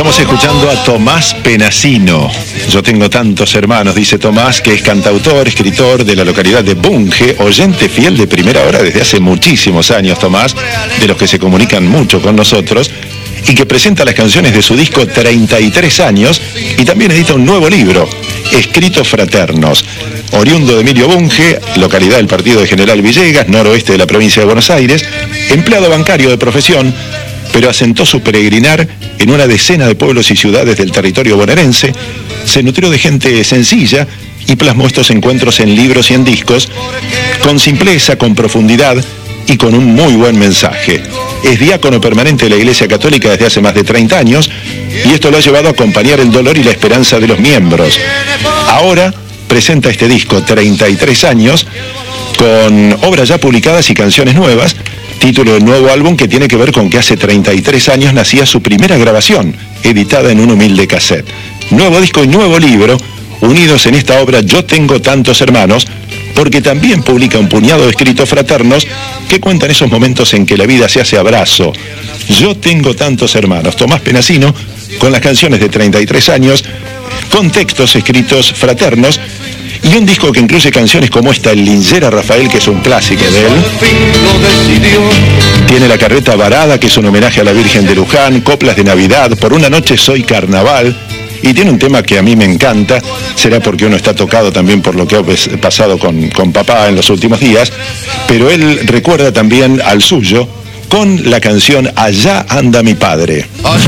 Estamos escuchando a Tomás Penasino. Yo tengo tantos hermanos, dice Tomás, que es cantautor, escritor de la localidad de Bunge, oyente fiel de Primera Hora desde hace muchísimos años, Tomás, de los que se comunican mucho con nosotros, y que presenta las canciones de su disco 33 años, y también edita un nuevo libro, Escritos Fraternos. Oriundo de Emilio Bunge, localidad del partido de General Villegas, noroeste de la provincia de Buenos Aires, empleado bancario de profesión, pero asentó su peregrinar en una decena de pueblos y ciudades del territorio bonaerense, se nutrió de gente sencilla y plasmó estos encuentros en libros y en discos, con simpleza, con profundidad y con un muy buen mensaje. Es diácono permanente de la Iglesia Católica desde hace más de 30 años, y esto lo ha llevado a acompañar el dolor y la esperanza de los miembros. Ahora presenta este disco, 33 años, con obras ya publicadas y canciones nuevas, título del nuevo álbum que tiene que ver con que hace 33 años nacía su primera grabación, editada en un humilde cassette. Nuevo disco y nuevo libro, unidos en esta obra Yo tengo tantos hermanos, porque también publica un puñado de escritos fraternos que cuentan esos momentos en que la vida se hace abrazo. Yo tengo tantos hermanos. Tomás Penasino, con las canciones de 33 años, con textos escritos fraternos, y un disco que incluye canciones como esta, El Linchera Rafael, que es un clásico de él. Tiene La Carreta Varada, que es un homenaje a la Virgen de Luján, Coplas de Navidad, Por una noche soy carnaval, y tiene un tema que a mí me encanta, será porque uno está tocado también por lo que ha pasado con papá en los últimos días, pero él recuerda también al suyo con la canción Allá anda mi padre.